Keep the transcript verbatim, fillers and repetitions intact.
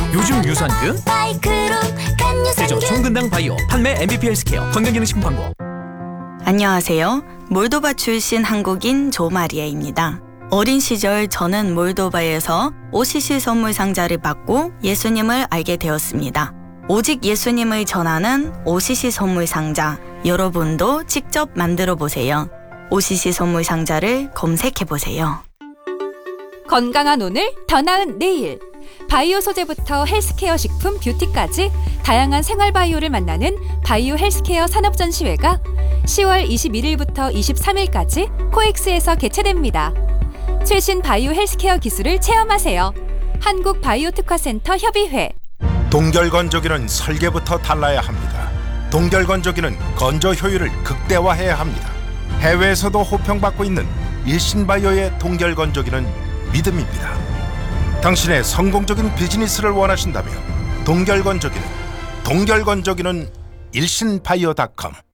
요즘 유산균? 제조 총근당 바이오 판매 엠비피 헬스케어 건강기능식품 광고. 안녕하세요. 몰도바 출신 한국인 조마리아입니다. 어린 시절 저는 몰도바에서 오시시 선물 상자를 받고 예수님을 알게 되었습니다. 오직 예수님을 전하는 오시시 선물 상자, 여러분도 직접 만들어 보세요. 오시시 선물 상자를 검색해 보세요. 건강한 오늘, 더 나은 내일. 바이오 소재부터 헬스케어 식품, 뷰티까지 다양한 생활 바이오를 만나는 바이오 헬스케어 산업전시회가 시월 이십일일부터 이십삼일까지 코엑스에서 개최됩니다. 최신 바이오 헬스케어 기술을 체험하세요. 한국 바이오특화센터 협의회. 동결건조기는 설계부터 달라야 합니다. 동결건조기는 건조 효율을 극대화해야 합니다. 해외에서도 호평받고 있는 일신바이오의 동결건조기는 믿음입니다. 당신의 성공적인 비즈니스를 원하신다면 동결건조기는 동결건조기는 일신바이오 닷컴